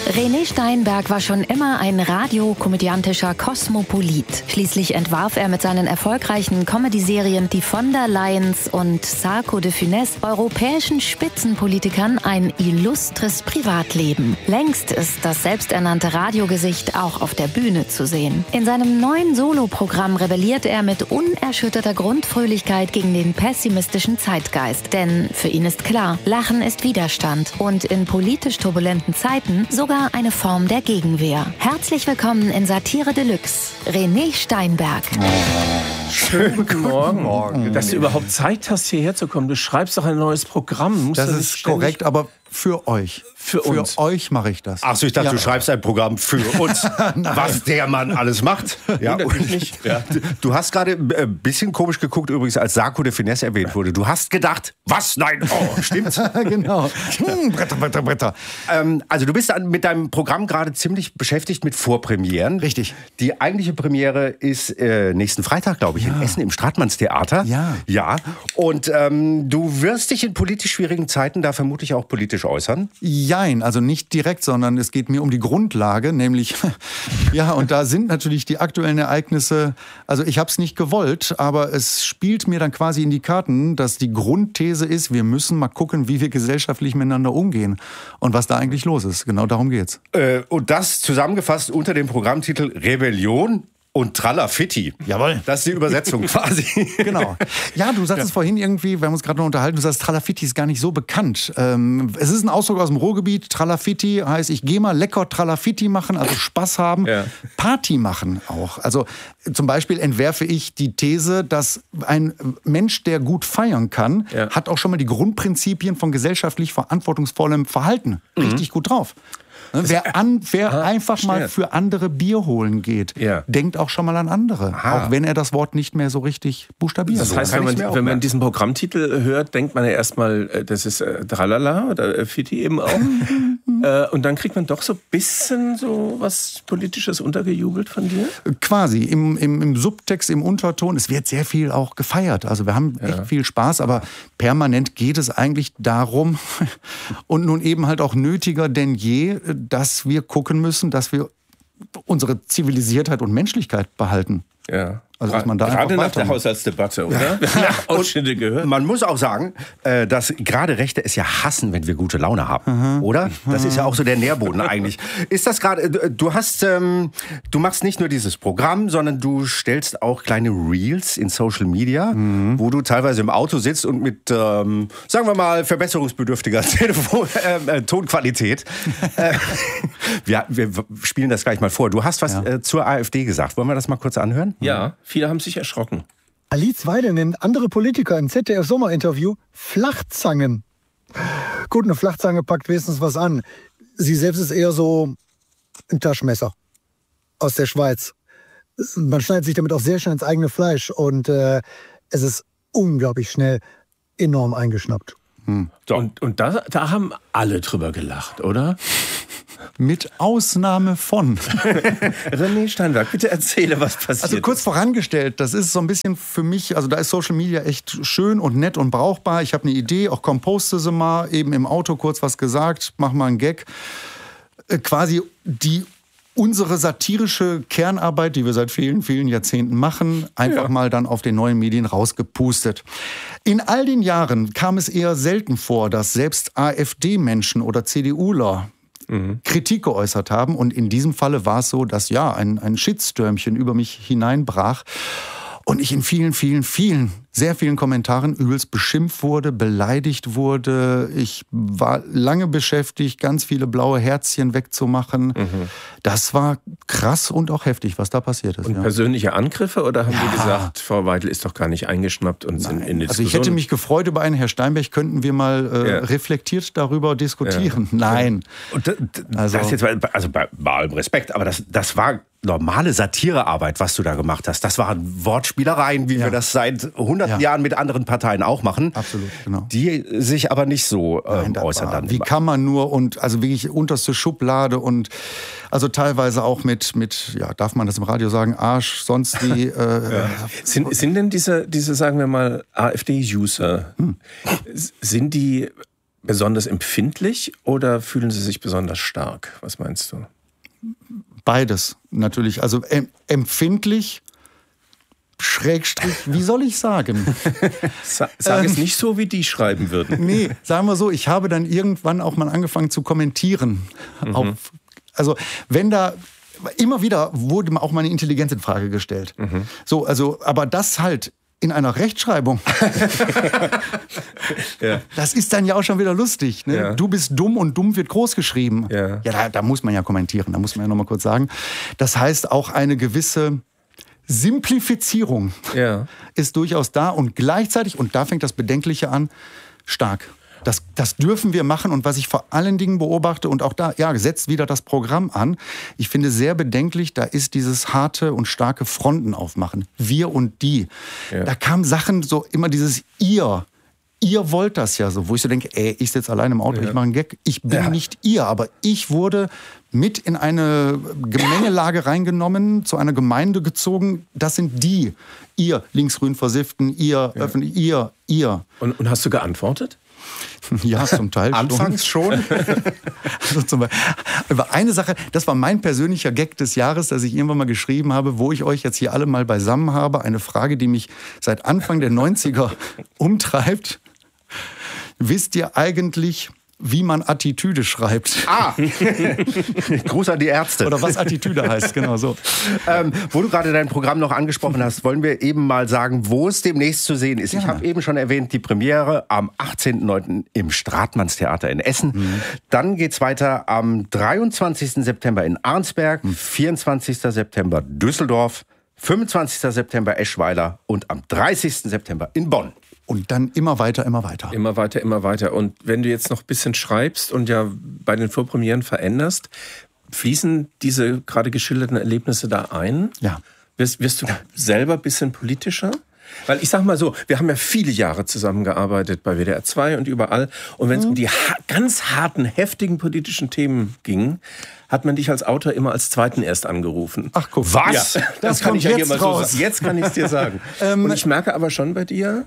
René Steinberg war schon immer ein radiokomödiantischer Kosmopolit. Schließlich entwarf er mit seinen erfolgreichen Comedy-Serien Die von der Leyens und Sarko de Funès europäischen Spitzenpolitikern ein illustres Privatleben. Längst ist das selbsternannte Radiogesicht auch auf der Bühne zu sehen. In seinem neuen Soloprogramm rebelliert er mit unerschütterter Grundfröhlichkeit gegen den pessimistischen Zeitgeist. Denn für ihn ist klar, Lachen ist Widerstand und in politisch turbulenten Zeiten sogar eine Form der Gegenwehr. Herzlich willkommen in Satire Deluxe, René Steinberg. Schönen guten Morgen. Dass du überhaupt Zeit hast, hierher zu kommen. Du schreibst doch ein neues Programm. Das ist korrekt, aber für euch. Für uns. Für euch mache ich das. Achso, ich dachte, du schreibst ein Programm für uns. Was der Mann alles macht. Ja, und nicht. Ja. Du hast gerade ein bisschen komisch geguckt, übrigens, als Sarko de Funès erwähnt wurde. Du hast gedacht, was? Nein, oh, stimmt's? Genau. Bretter. Also du bist mit deinem Programm gerade ziemlich beschäftigt mit Vorpremieren. Richtig. Die eigentliche Premiere ist nächsten Freitag, glaube ich, in Essen im Stratmannstheater. Ja. Und du wirst dich in politisch schwierigen Zeiten da vermutlich auch politisch äußern? Jein, also nicht direkt, sondern es geht mir um die Grundlage, nämlich, und da sind natürlich die aktuellen Ereignisse, also ich habe es nicht gewollt, aber es spielt mir dann quasi in die Karten, dass die Grundthese ist, wir müssen mal gucken, wie wir gesellschaftlich miteinander umgehen und was da eigentlich los ist. Genau darum geht's. Und das zusammengefasst unter dem Programmtitel Rebellion und Tralafitti. Jawohl. Das ist die Übersetzung quasi. Genau. Ja, du sagst es vorhin irgendwie, wir haben uns gerade noch unterhalten, du sagst, Tralafitti ist gar nicht so bekannt. Es ist ein Ausdruck aus dem Ruhrgebiet. Tralafitti heißt, ich gehe mal lecker Tralafitti machen, also Spaß haben, Party machen auch. Also zum Beispiel entwerfe ich die These, dass ein Mensch, der gut feiern kann, hat auch schon mal die Grundprinzipien von gesellschaftlich verantwortungsvollem Verhalten richtig gut drauf. Wer einfach mal für andere Bier holen geht, denkt auch schon mal an andere. Auch wenn er das Wort nicht mehr so richtig buchstabiert. Das heißt, wenn man diesen Programmtitel hört, denkt man ja erstmal, das ist Tralala oder Fitti eben auch. Und dann kriegt man doch so ein bisschen so was Politisches untergejubelt von dir? Quasi, im Subtext, im Unterton. Es wird sehr viel auch gefeiert. Also wir haben echt viel Spaß, aber permanent geht es eigentlich darum und nun eben halt auch nötiger denn je, dass wir gucken müssen, dass wir unsere Zivilisiertheit und Menschlichkeit behalten. Ja. Also, dass man da gerade nach der Haushaltsdebatte, oder? Ausschnitte gehört. Man muss auch sagen, dass gerade Rechte es ja hassen, wenn wir gute Laune haben, oder? Das ist ja auch so der Nährboden eigentlich. Ist das gerade? Du machst nicht nur dieses Programm, sondern du stellst auch kleine Reels in Social Media, wo du teilweise im Auto sitzt und mit, sagen wir mal, verbesserungsbedürftiger Tonqualität. Wir spielen das gleich mal vor. Du hast was zur AfD gesagt. Wollen wir das mal kurz anhören? Ja. Viele haben sich erschrocken. Alice Weidel nennt andere Politiker im ZDF-Sommerinterview Flachzangen. Gut, eine Flachzange packt wenigstens was an. Sie selbst ist eher so ein Taschenmesser aus der Schweiz. Man schneidet sich damit auch sehr schnell ins eigene Fleisch und es ist unglaublich schnell enorm eingeschnappt. So. Und da haben alle drüber gelacht, oder? Mit Ausnahme von. René Steinberg, bitte erzähle, was passiert. Also kurz vorangestellt, das ist so ein bisschen für mich, also da ist Social Media echt schön und nett und brauchbar. Ich habe eine Idee, auch poste sie mal, eben im Auto kurz was gesagt, mach mal einen Gag. Quasi unsere satirische Kernarbeit, die wir seit vielen, vielen Jahrzehnten machen, einfach mal dann auf den neuen Medien rausgepustet. In all den Jahren kam es eher selten vor, dass selbst AfD-Menschen oder CDUler Kritik geäußert haben. Und in diesem Falle war es so, dass ein Shitstürmchen über mich hineinbrach. Und ich in vielen, sehr vielen Kommentaren übelst beschimpft wurde, beleidigt wurde. Ich war lange beschäftigt, ganz viele blaue Herzchen wegzumachen. Das war krass und auch heftig, was da passiert ist. Und persönliche Angriffe oder haben die gesagt, Frau Weidel ist doch gar nicht eingeschnappt und sind in die Diskussion? Also ich hätte mich gefreut über einen, Herr Steinberg, könnten wir mal reflektiert darüber diskutieren. Nein. Und das jetzt, also bei allem Respekt, aber das war normale Satirearbeit, was du da gemacht hast. Das waren Wortspielereien, wie wir das seit 100 Jahren mit anderen Parteien auch machen. Absolut, genau. Die sich aber nicht so äußern dann. Wie kann man nur und also wirklich unterste Schublade und also teilweise auch mit darf man das im Radio sagen, Arsch, sonst wie. Sind denn diese, sagen wir mal, AfD-User, sind die besonders empfindlich oder fühlen Sie sich besonders stark? Was meinst du? Beides natürlich. Also empfindlich, Schrägstrich, wie soll ich sagen? Sag es nicht so, wie die schreiben würden. Nee, sagen wir so, ich habe dann irgendwann auch mal angefangen zu kommentieren. Also wenn da... Immer wieder wurde auch meine Intelligenz in Frage gestellt. So, also, aber das halt in einer Rechtschreibung, Ja. das ist dann ja auch schon wieder lustig. Ne? Ja. Du bist dumm und dumm wird groß geschrieben. Ja. Ja, da muss man ja kommentieren, da muss man ja nochmal kurz sagen. Das heißt, auch eine gewisse Simplifizierung ist durchaus da und gleichzeitig, und da fängt das Bedenkliche an, stark. Das dürfen wir machen und was ich vor allen Dingen beobachte und auch da, ja, setzt wieder das Programm an. Ich finde sehr bedenklich, da ist dieses harte und starke Fronten aufmachen. Wir und die. Ja. Da kamen Sachen so immer dieses ihr wollt das ja so, wo ich so denke, ich sitze allein im Auto, ich mache einen Gag. Ich bin nicht ihr, aber ich wurde mit in eine Gemengelage reingenommen, zu einer Gemeinde gezogen. Das sind die. Ihr linksgrün Versifften, ihr öffentlich, ihr. Und hast du geantwortet? Ja, zum Teil Anfangs schon. Also über eine Sache, das war mein persönlicher Gag des Jahres, dass ich irgendwann mal geschrieben habe, wo ich euch jetzt hier alle mal beisammen habe. Eine Frage, die mich seit Anfang der 90er umtreibt. Wisst ihr eigentlich, wie man Attitüde schreibt? Gruß an die Ärzte. Oder was Attitüde heißt, genau so. Wo du gerade dein Programm noch angesprochen hast, wollen wir eben mal sagen, wo es demnächst zu sehen ist. Ich habe eben schon erwähnt, die Premiere am 18.09. im Stratmannstheater in Essen. Dann geht's weiter am 23. September in Arnsberg, 24. September Düsseldorf, 25. September Eschweiler und am 30. September in Bonn. Und dann immer weiter, immer weiter. Immer weiter, immer weiter. Und wenn du jetzt noch ein bisschen schreibst und ja bei den Vorpremieren veränderst, fließen diese gerade geschilderten Erlebnisse da ein? Ja. Wirst du selber ein bisschen politischer? Weil ich sag mal so, wir haben ja viele Jahre zusammengearbeitet bei WDR 2 und überall. Und wenn es um die ganz harten, heftigen politischen Themen ging, hat man dich als Autor immer als Zweiten erst angerufen. Ach guck, was? Ja, das kann ich ja hier mal so raus. sagen. Jetzt kann ich es dir sagen. Und ich merke aber schon bei dir,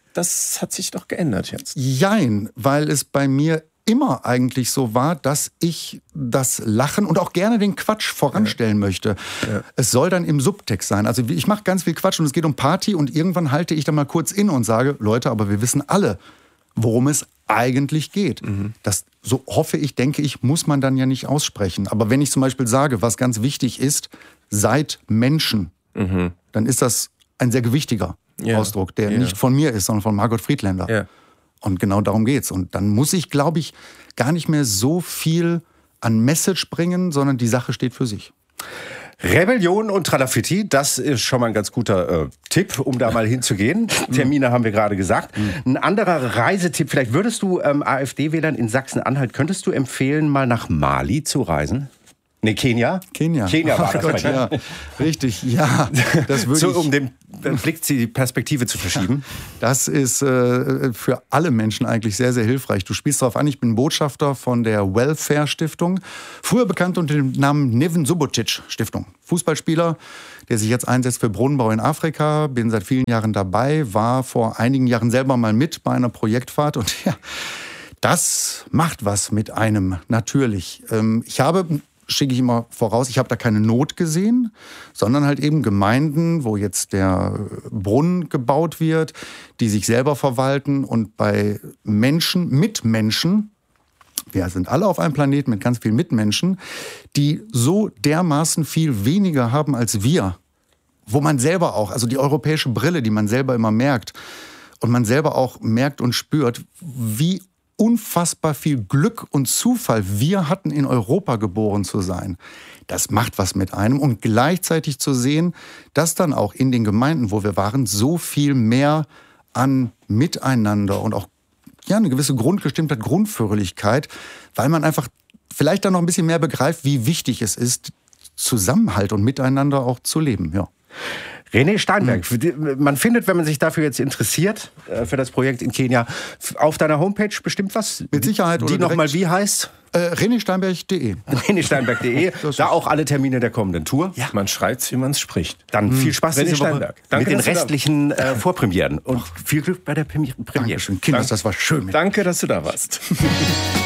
das hat sich doch geändert jetzt. Jein, weil es bei mir immer eigentlich so war, dass ich das Lachen und auch gerne den Quatsch voranstellen möchte. Ja. Es soll dann im Subtext sein. Also ich mache ganz viel Quatsch und es geht um Party und irgendwann halte ich dann mal kurz inne und sage, Leute, aber wir wissen alle, worum es eigentlich geht. Das, so hoffe ich, denke ich, muss man dann ja nicht aussprechen. Aber wenn ich zum Beispiel sage, was ganz wichtig ist, seid Menschen, dann ist das ein sehr gewichtiger Ausdruck, der nicht von mir ist, sondern von Margot Friedländer. Ja. Und genau darum geht's. Und dann muss ich, glaube ich, gar nicht mehr so viel an Message bringen, sondern die Sache steht für sich. Rebellion und Tralafitti, das ist schon mal ein ganz guter Tipp, um da mal hinzugehen. Termine haben wir gerade gesagt. Ein anderer Reisetipp, vielleicht würdest du AfD-Wählern in Sachsen-Anhalt, könntest du empfehlen, mal nach Mali zu reisen? Nee, Kenia? Kenia war das bei dir. Ja, richtig, ja. Das würde so, um den Blick, die Perspektive zu verschieben. Das ist für alle Menschen eigentlich sehr, sehr hilfreich. Du spielst darauf an, ich bin Botschafter von der Welfare Stiftung, früher bekannt unter dem Namen Neven Subotic Stiftung. Fußballspieler, der sich jetzt einsetzt für Brunnenbau in Afrika, bin seit vielen Jahren dabei, war vor einigen Jahren selber mal mit bei einer Projektfahrt und ja, das macht was mit einem, natürlich. Schicke ich immer voraus, ich habe da keine Not gesehen, sondern halt eben Gemeinden, wo jetzt der Brunnen gebaut wird, die sich selber verwalten und bei Menschen, Mitmenschen, wir sind alle auf einem Planeten mit ganz vielen Mitmenschen, die so dermaßen viel weniger haben als wir, wo man selber auch, also die europäische Brille, die man selber immer merkt und man selber auch merkt und spürt, wie unfassbar viel Glück und Zufall wir hatten, in Europa geboren zu sein. Das macht was mit einem. Und gleichzeitig zu sehen, dass dann auch in den Gemeinden, wo wir waren, so viel mehr an Miteinander und auch eine gewisse Grundgestimmtheit, Grundfröhlichkeit, weil man einfach vielleicht dann noch ein bisschen mehr begreift, wie wichtig es ist, Zusammenhalt und Miteinander auch zu leben. Ja. René Steinberg, man findet, wenn man sich dafür jetzt interessiert, für das Projekt in Kenia, auf deiner Homepage bestimmt was? Mit Sicherheit. Die nochmal wie heißt? renesteinberg.de. renesteinberg.de. Da auch alle Termine der kommenden Tour. Ja. Man schreit's, wie man es spricht. Dann viel Spaß René diese Woche Steinberg. Danke, mit den dass du da restlichen Vorpremieren. Und viel Glück bei der Premiere. Dankeschön. Kinders, das war schön. Danke, dass du da warst.